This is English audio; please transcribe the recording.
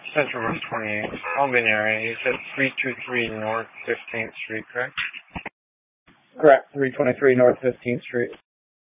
Central Route 28, Albany area. You said 323 North 15th Street, correct? Correct, 323 North 15th Street.